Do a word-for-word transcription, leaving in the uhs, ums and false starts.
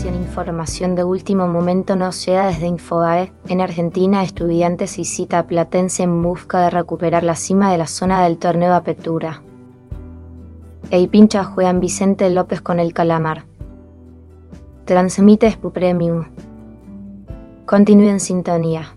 continuación información de último momento nos llega desde Infobae. En Argentina, estudiantes y cita platense en busca de recuperar la cima de la zona del torneo Apertura. El pincha juegan Vicente López con el Calamar. Transmite Spu Premium. Continúe en sintonía.